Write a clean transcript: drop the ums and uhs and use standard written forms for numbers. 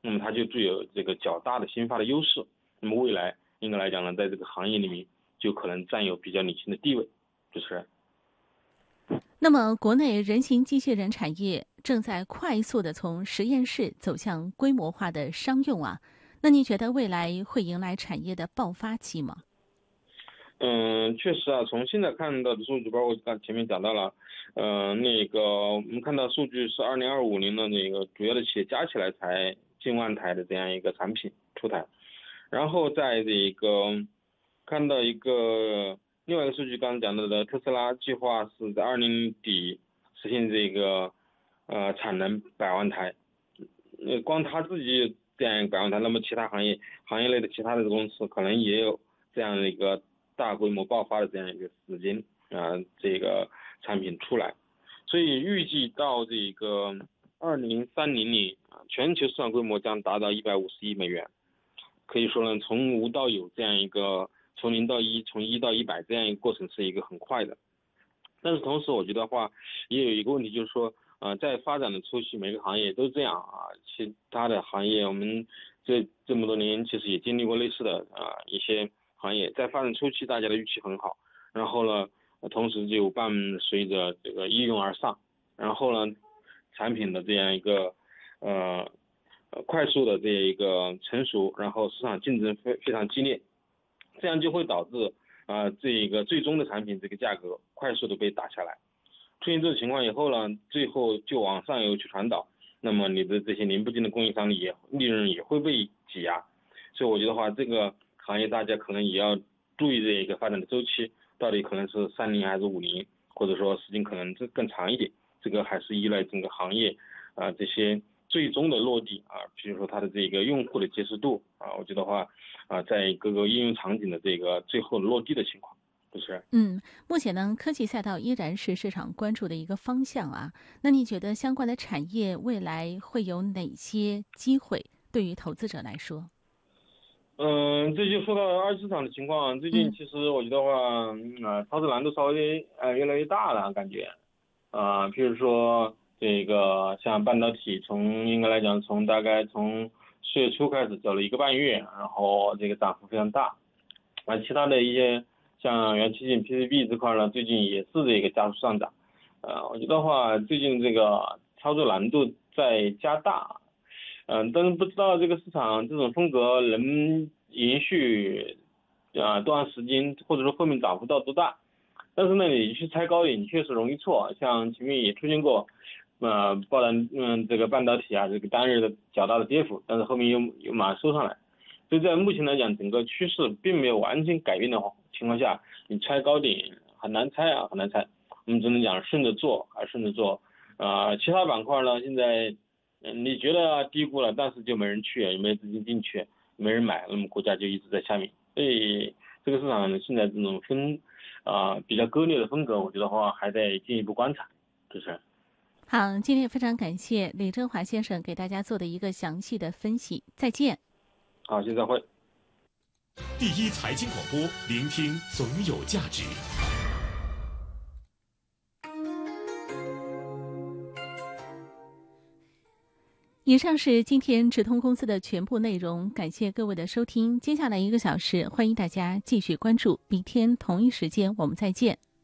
那么它就具有这个较大的新发的优势。那么未来应该来讲呢，在这个行业里面就可能占有比较领先的地位。主持人。 那么，国内人形机器人产业正在快速的从实验室走向规模化的商用啊。那你觉得未来会迎来产业的爆发期吗？ 确实啊，从现在看到的数据，包括刚前面讲到了，我们看到数据是2025年的那个主要的企业加起来才近万台的这样一个产品出台，然后在这个看到另外一个数据，刚刚讲到的特斯拉计划是在2020底实现这个产能100万台，光他自己这样一个100万台，那么其他行业内的其他的公司可能也有这样的一个大规模爆发的这样一个时间这个产品出来，所以预计到这个2030年全球市场规模将达到150亿美元。可以说呢，从无到有这样一个从0到1，从1到100这样一个过程是一个很快的。但是同时我觉得话也有一个问题，就是说在发展的初期，每个行业都这样啊，其他的行业我们这么多年其实也经历过类似的一些行业，在发展初期大家的预期很好，然后呢同时就伴随着这个应用而上，然后呢产品的这样一个快速的这一个成熟，然后市场竞争非常激烈，这样就会导致这个最终的产品这个价格快速的被打下来。出现这种情况以后呢，最后就往上游去传导，那么你的这些零部件的供应商利润也会被挤压。所以我觉得话，这个行业大家可能也要注意这一个发展的周期，到底可能是3年还是5年，或者说时间可能更长一点。这个还是依赖整个行业这些最终的落地比如说它的这个用户的接受度我觉得话在各个应用场景的这个最后落地的情况。不是。 目前呢，科技赛道依然是市场关注的一个方向啊。那你觉得相关的产业未来会有哪些机会？对于投资者来说？ 这就说到二级市场的情况。最近其实我觉得话，操作难度稍微越来越大了，感觉譬如说这个像半导体，应该来讲大概从4月初开始走了1个半月，然后这个涨幅非常大。其他的一些像元器件 PCB 这块呢，最近也是这个加速上涨。我觉得话最近这个操作难度在加大。但是不知道这个市场这种风格能延续多长时间，或者说后面涨幅到多大。但是呢，你去猜高点，你确实容易错。像前面也出现过报单这个半导体这个单日的较大的跌幅，但是后面又马上收上来。所以在目前来讲，整个趋势并没有完全改变的情况下，你猜高点很难猜。我们只能讲顺着做，其他板块呢，现在你觉得低估了，但是就没人去，也没资金进去，没人买，那么股价就一直在下面。所以这个市场现在这种比较割裂的风格，我觉得话还得进一步观察。主持人。 好，今天也非常感谢李振华先生给大家做的一个详细的分析。再见。 好，谢谢，再会。 第一财经广播，聆听总有价值。 以上是今天直通公司的全部内容，感谢各位的收听。接下来1个小时，欢迎大家继续关注，明天同一时间我们再见。